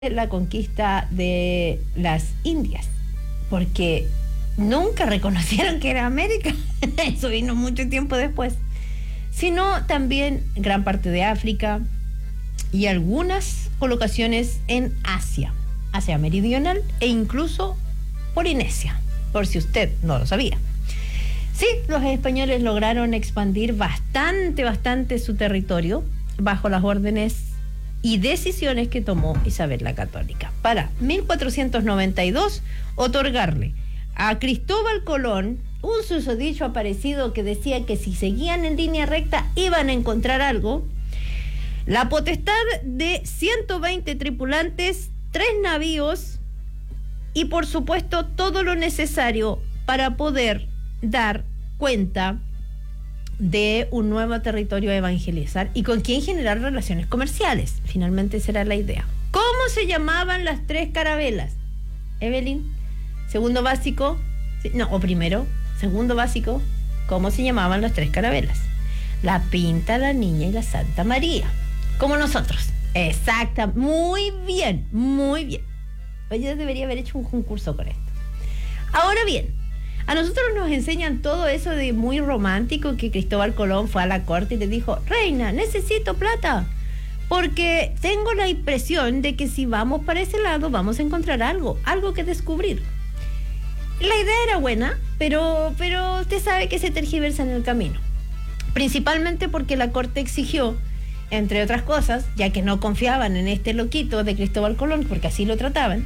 la conquista de las Indias, porque nunca reconocieron que era América, eso vino mucho tiempo después, sino también gran parte de África y algunas colocaciones en Asia meridional e incluso Polinesia, por si usted no lo sabía. Sí, los españoles lograron expandir bastante su territorio bajo las órdenes y decisiones que tomó Isabel la Católica para 1492 otorgarle a Cristóbal Colón un susodicho aparecido que decía que si seguían en línea recta iban a encontrar algo, la potestad de 120 tripulantes, 3 navíos y por supuesto todo lo necesario para poder dar cuenta de un nuevo territorio a evangelizar y con quien generar relaciones comerciales. Finalmente será la idea. ¿Cómo se llamaban las 3 carabelas? Evelyn, segundo básico, no, o primero, segundo básico, ¿cómo se llamaban las 3 carabelas? La Pinta, la Niña y la Santa María. Como nosotros. Exacta, muy bien, muy bien. Yo debería haber hecho un concurso con esto. Ahora bien, a nosotros nos enseñan todo eso de muy romántico, que Cristóbal Colón fue a la corte y le dijo: reina, necesito plata, porque tengo la impresión de que si vamos para ese lado vamos a encontrar algo que descubrir. La idea era buena, pero usted sabe que se tergiversa en el camino. Principalmente porque la corte exigió, entre otras cosas, ya que no confiaban en este loquito de Cristóbal Colón, porque así lo trataban,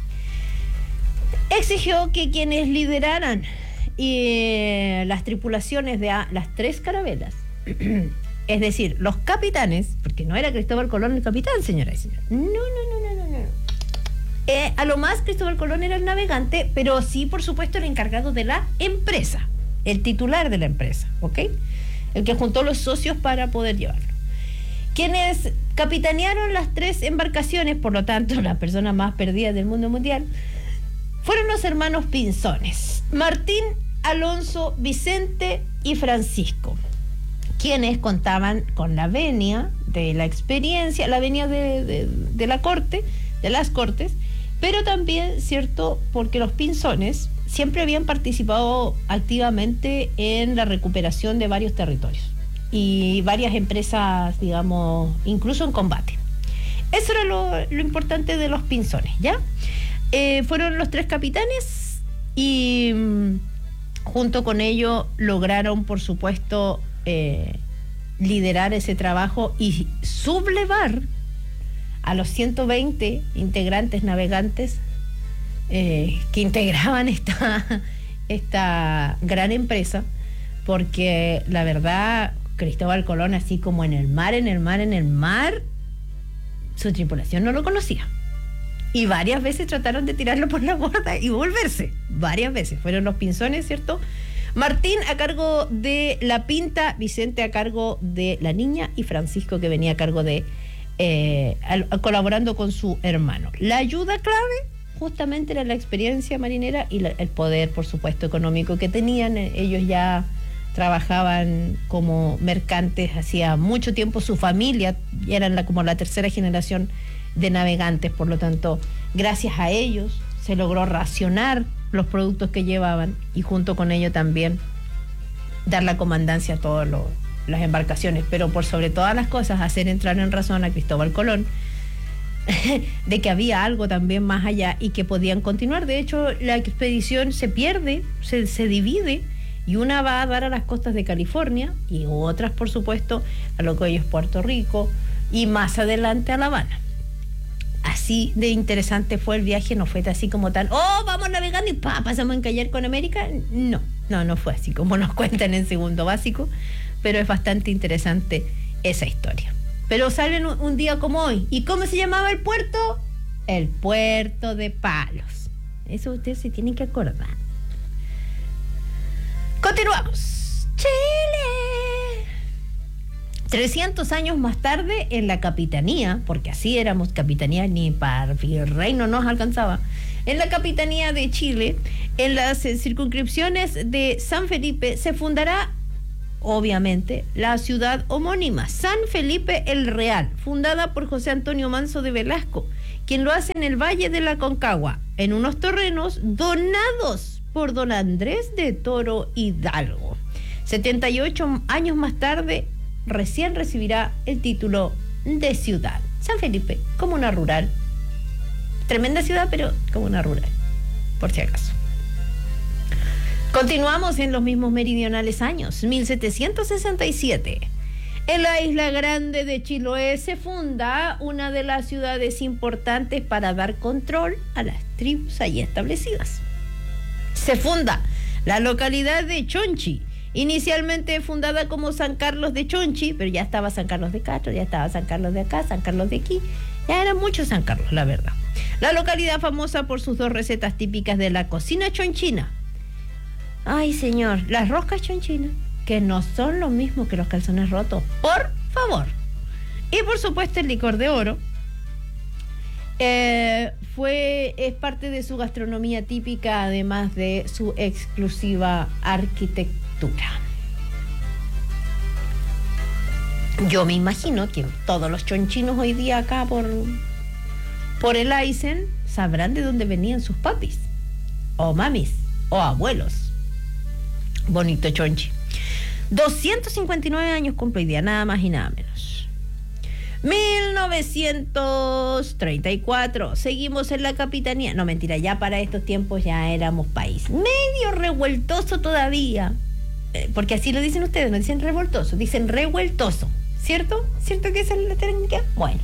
exigió que quienes lideraran las tripulaciones de las 3 carabelas, es decir, los capitanes, porque no era Cristóbal Colón el capitán, señora y señores. No. A lo más Cristóbal Colón era el navegante, pero sí, por supuesto, el encargado de la empresa, el titular de la empresa, ¿ok? El que juntó los socios para poder llevarlo. Quienes capitanearon las 3 embarcaciones, por lo tanto, la persona más perdida del mundo mundial, fueron los hermanos Pinzones, Martín, Alonso, Vicente y Francisco, quienes contaban con la venia de la experiencia, la venia de la corte, de las cortes, pero también, cierto, porque los Pinzones siempre habían participado activamente en la recuperación de varios territorios y varias empresas, digamos, incluso en combate. Eso era lo importante de los Pinzones, ¿ya? Fueron los 3 capitanes y junto con ello lograron, por supuesto, liderar ese trabajo y sublevar a los 120 integrantes navegantes que integraban esta gran empresa, porque la verdad, Cristóbal Colón, así como en el mar, su tripulación no lo conocía. Y varias veces trataron de tirarlo por la borda y volverse. Varias veces. Fueron los Pinzones, ¿cierto? Martín a cargo de la Pinta, Vicente a cargo de la Niña y Francisco, que venía a cargo de colaborando con su hermano. La ayuda clave justamente era la experiencia marinera y el poder, por supuesto, económico que tenían. Ellos ya trabajaban como mercantes hacía mucho tiempo. Su familia eran como la 3ª generación de navegantes, por lo tanto, gracias a ellos se logró racionar los productos que llevaban y junto con ello también dar la comandancia a todas las embarcaciones, pero por sobre todas las cosas hacer entrar en razón a Cristóbal Colón de que había algo también más allá y que podían continuar. De hecho, la expedición se pierde, se divide, y una va a dar a las costas de California y otras, por supuesto, a lo que hoy es Puerto Rico y más adelante a La Habana. Así de interesante fue el viaje, no fue así como tan, vamos navegando y pasamos a encallar con América. No fue así como nos cuentan en segundo básico, pero es bastante interesante esa historia. Pero salen un día como hoy. ¿Y cómo se llamaba el puerto? El Puerto de Palos. Eso ustedes se tienen que acordar. Continuamos. Chile. 300 años más tarde, en la capitanía, porque así éramos capitanía, ni para virrey no nos alcanzaba, en la capitanía de Chile, en las circunscripciones de San Felipe, se fundará, obviamente, la ciudad homónima, San Felipe el Real, fundada por José Antonio Manso de Velasco, quien lo hace en el Valle de la Aconcagua, en unos terrenos donados por don Andrés de Toro Hidalgo. 78 años más tarde, recién recibirá el título de ciudad. San Felipe, comuna rural. Tremenda ciudad, pero comuna rural, por si acaso. Continuamos en los mismos meridionales años, 1767. En la isla grande de Chiloé se funda una de las ciudades importantes para dar control a las tribus allí establecidas. Se funda la localidad de Chonchi, inicialmente fundada como San Carlos de Chonchi, pero ya estaba San Carlos de Castro, ya estaba San Carlos de acá, San Carlos de aquí, ya eran muchos San Carlos, la verdad. La localidad famosa por sus dos recetas típicas de la cocina chonchina. Ay, señor, las roscas chonchinas, que no son lo mismo que los calzones rotos, por favor. Y por supuesto el licor de oro. Es parte de su gastronomía típica, además de su exclusiva arquitectura. Yo me imagino que todos los chonchinos hoy día acá por el Aysén sabrán de dónde venían sus papis, o mamis, o abuelos. Bonito Chonchi. 259 años cumple hoy día, nada más y nada menos. 1934, seguimos en la capitanía. No, mentira, ya para estos tiempos ya éramos país. Medio revueltoso todavía. Porque así lo dicen ustedes, no dicen revoltoso, dicen revueltoso. ¿Cierto? ¿Cierto que esa es la técnica? Bueno.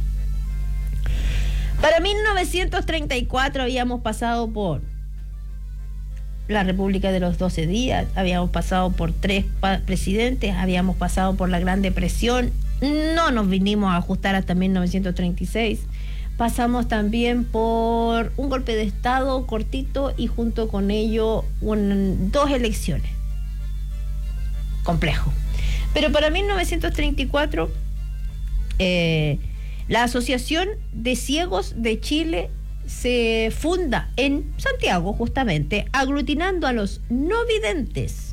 Para 1934 habíamos pasado por la República de los 12 días, habíamos pasado por 3 presidentes, habíamos pasado por la Gran Depresión, no nos vinimos a ajustar hasta 1936, pasamos también por un golpe de Estado cortito y junto con ello 2 elecciones. Complejo. Pero para 1934, la Asociación de Ciegos de Chile se funda en Santiago, justamente, aglutinando a los no videntes,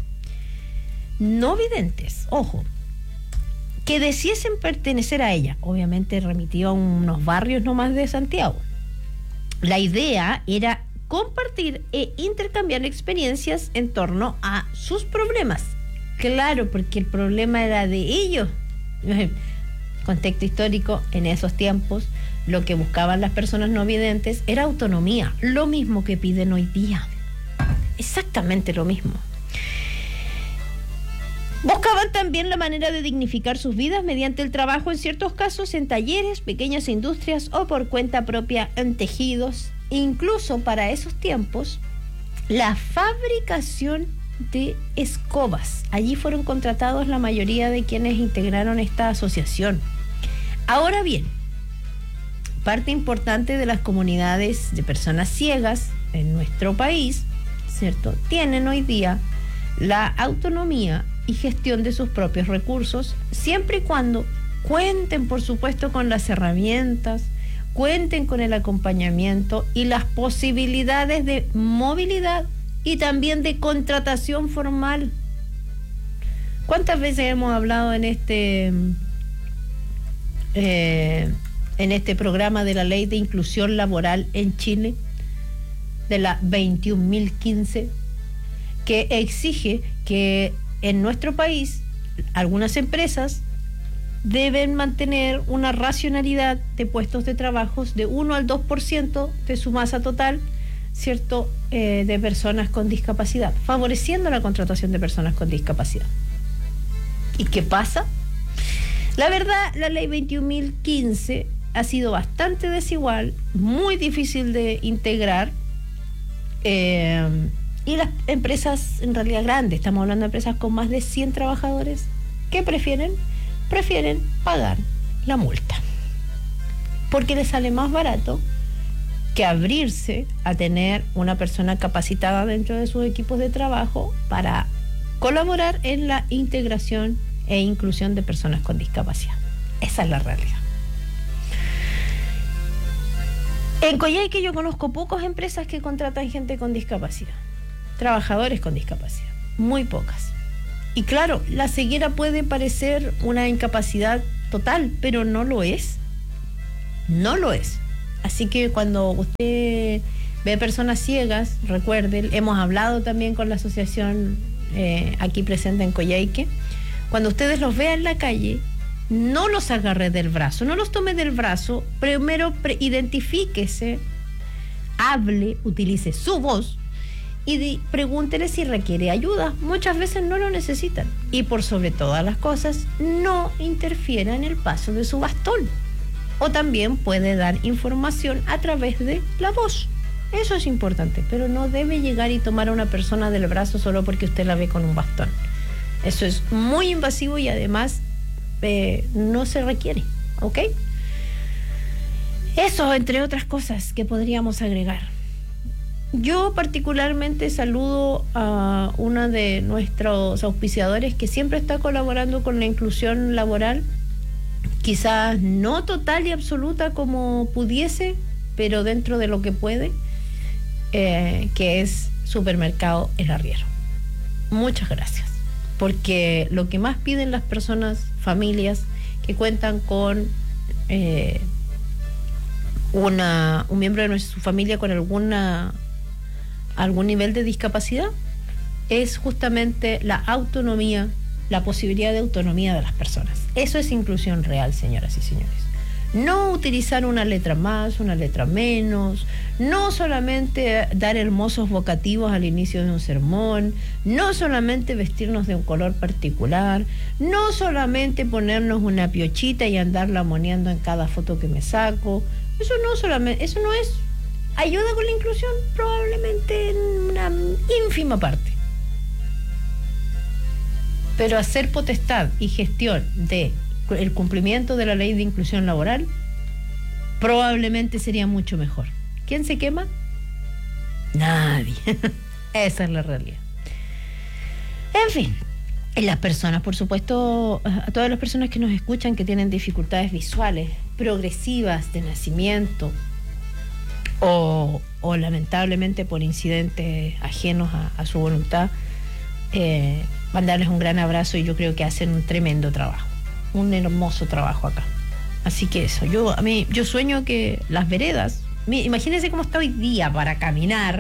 ojo, que decidiesen pertenecer a ella, obviamente remitido a unos barrios nomás de Santiago. La idea era compartir e intercambiar experiencias en torno a sus problemas. Claro, porque el problema era de ellos. Contexto histórico, en esos tiempos lo que buscaban las personas no videntes era autonomía, lo mismo que piden hoy día, exactamente lo mismo. Buscaban también la manera de dignificar sus vidas mediante el trabajo, en ciertos casos en talleres, pequeñas industrias o por cuenta propia en tejidos, incluso para esos tiempos la fabricación de escobas. Allí fueron contratados la mayoría de quienes integraron esta asociación. Ahora bien, parte importante de las comunidades de personas ciegas en nuestro país, ¿cierto?, tienen hoy día la autonomía y gestión de sus propios recursos, siempre y cuando cuenten, por supuesto, con las herramientas, cuenten con el acompañamiento y las posibilidades de movilidad y también de contratación formal. ¿Cuántas veces hemos hablado en este programa de la Ley de Inclusión Laboral en Chile, de la 21.015, que exige que en nuestro país algunas empresas deben mantener una racionalidad de puestos de trabajo de 1 al 2% de su masa total, ¿cierto?, de personas con discapacidad, favoreciendo la contratación de personas con discapacidad. ¿Y qué pasa? La verdad, la ley 21.015 ha sido bastante desigual, muy difícil de integrar, y las empresas en realidad grandes, estamos hablando de empresas con más de 100 trabajadores, ¿qué prefieren? Prefieren pagar la multa, porque les sale más barato que abrirse a tener una persona capacitada dentro de sus equipos de trabajo para colaborar en la integración e inclusión de personas con discapacidad. Esa es la realidad. En Coyhaique yo conozco pocas empresas que contratan gente con discapacidad, trabajadores con discapacidad, muy pocas. Y claro, la ceguera puede parecer una incapacidad total, pero no lo es. No lo es. Así que cuando usted ve personas ciegas, recuerde, hemos hablado también con la asociación aquí presente en Coyhaique, cuando ustedes los vean en la calle, no los agarre del brazo, no los tome del brazo, primero identifíquese, hable, utilice su voz y pregúntele si requiere ayuda. Muchas veces no lo necesitan. Y por sobre todas las cosas, no interfiera en el paso de su bastón. O también puede dar información a través de la voz. Eso es importante, pero no debe llegar y tomar a una persona del brazo solo porque usted la ve con un bastón. Eso es muy invasivo y además no se requiere, ¿ok? Eso, entre otras cosas que podríamos agregar. Yo particularmente saludo a uno de nuestros auspiciadores que siempre está colaborando con la inclusión laboral, quizás no total y absoluta como pudiese, pero dentro de lo que puede, que es Supermercado El Arriero. Muchas gracias, porque lo que más piden las personas, familias que cuentan con un miembro de su familia con algún nivel de discapacidad, es justamente la autonomía, la posibilidad de autonomía de las personas. Eso es inclusión real, señoras y señores. No utilizar una letra más, una letra menos, no solamente dar hermosos vocativos al inicio de un sermón, no solamente vestirnos de un color particular, no solamente ponernos una piochita y andarla moneando en cada foto que me saco. Eso no es ayuda con la inclusión, probablemente en una ínfima parte. Pero hacer potestad y gestión de el cumplimiento de la ley de inclusión laboral probablemente sería mucho mejor. ¿Quién se quema? Nadie. Esa es la realidad. En fin, las personas, por supuesto, a todas las personas que nos escuchan que tienen dificultades visuales, progresivas de nacimiento o lamentablemente por incidentes ajenos a su voluntad, mandarles un gran abrazo, y yo creo que hacen un tremendo trabajo, un hermoso trabajo acá. Así que eso, yo sueño que las veredas, imagínense cómo está hoy día para caminar,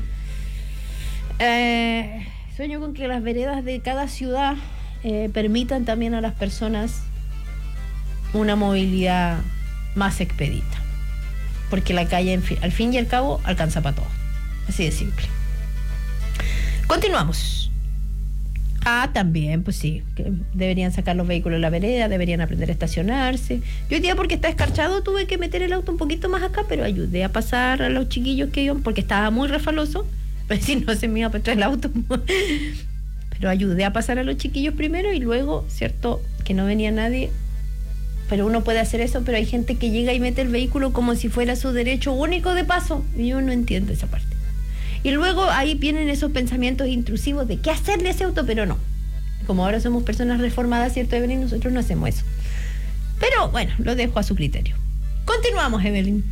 sueño con que las veredas de cada ciudad permitan también a las personas una movilidad más expedita, porque la calle al fin y al cabo alcanza para todo, así de simple. Continuamos. También, pues sí, que deberían sacar los vehículos de la vereda, deberían aprender a estacionarse. Yo hoy día, porque está escarchado, tuve que meter el auto un poquito más acá, pero ayudé a pasar a los chiquillos que iban, porque estaba muy refaloso, pues si no se me iba a petar el auto. Pero ayudé a pasar a los chiquillos primero y luego, cierto, que no venía nadie. Pero uno puede hacer eso, pero hay gente que llega y mete el vehículo como si fuera su derecho único de paso, y yo no entiendo esa parte. Y luego ahí vienen esos pensamientos intrusivos de qué hacerle a ese auto, pero no. Como ahora somos personas reformadas, ¿cierto, Evelyn? Nosotros no hacemos eso. Pero bueno, lo dejo a su criterio. Continuamos, Evelyn.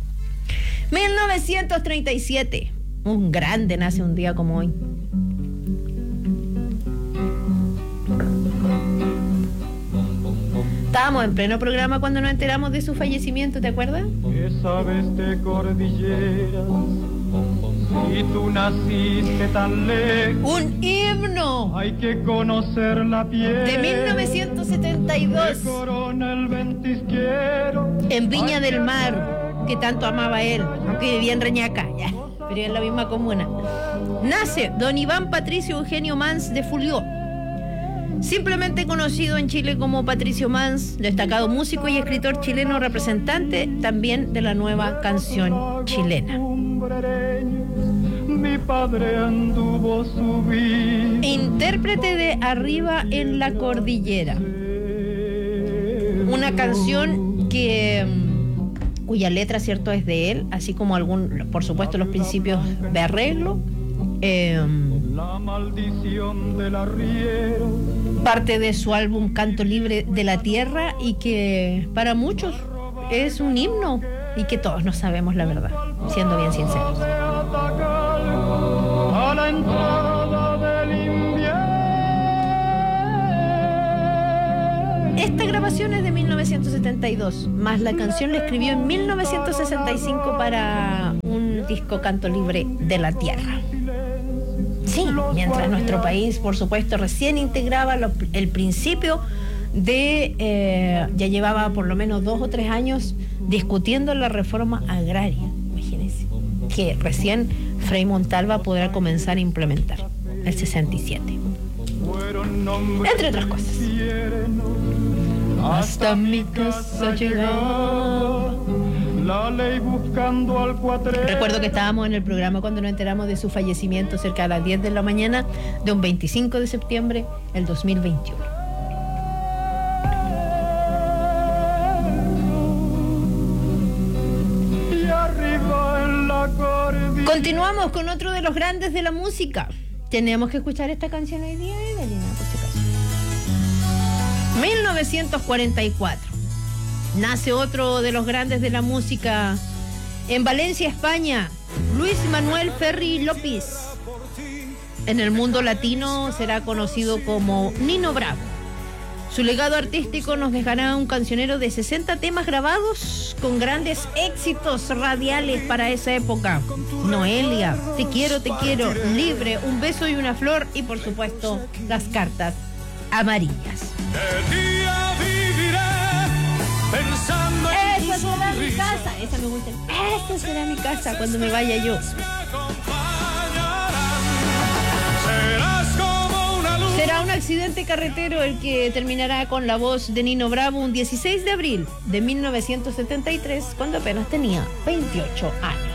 1937. Un grande nace un día como hoy. Estábamos en pleno programa cuando nos enteramos de su fallecimiento, ¿te acuerdas? ¿Qué sabes de cordilleras? Si tú naciste tan lejos, ¡un himno! Hay que conocer la piel de 1972. Corona el ventisquero, en Viña del Mar, que tanto amaba él, aunque vivía en Reñaca, ya, pero en la misma comuna. Nace don Iván Patricio Eugenio Mans de Fulió, simplemente conocido en Chile como Patricio Mans, destacado músico y escritor chileno, representante también de la nueva canción chilena. Mi padre anduvo subiendo, intérprete de Arriba en la Cordillera, una canción cuya letra, cierto, es de él, así como por supuesto, los principios de arreglo. La maldición del arriero, parte de su álbum Canto Libre de la Tierra, y que para muchos es un himno y que todos no sabemos la verdad, siendo bien sinceros. A la entrada del invierno. Esta grabación es de 1972, más la canción la escribió en 1965 para un disco Canto Libre de la Tierra. Sí, mientras nuestro país, por supuesto, recién integraba el principio de, ya llevaba por lo menos 2 o 3 años discutiendo la reforma agraria, imagínense, que recién Frei Montalva podrá comenzar a implementar, el 67. Entre otras cosas. Hasta mi casa llegaba la ley buscando al cuatrero. Recuerdo que estábamos en el programa cuando nos enteramos de su fallecimiento cerca de las 10 de la mañana de un 25 de septiembre del 2021. Y arriba en la cordillera. Continuamos con otro de los grandes de la música. Tenemos que escuchar esta canción hoy día, Evelina, por si acaso. 1944. Nace otro de los grandes de la música en Valencia, España, Luis Manuel Ferri López. En el mundo latino será conocido como Nino Bravo. Su legado artístico nos dejará un cancionero de 60 temas grabados con grandes éxitos radiales para esa época. Noelia, Te quiero, Libre, Un beso y una flor y por supuesto Las cartas amarillas. De día viviré pensando en Esa será mi casa, esa me gusta. Esa será mi casa cuando me vaya yo. Será un accidente carretero el que terminará con la voz de Nino Bravo un 16 de abril de 1973, cuando apenas tenía 28 años.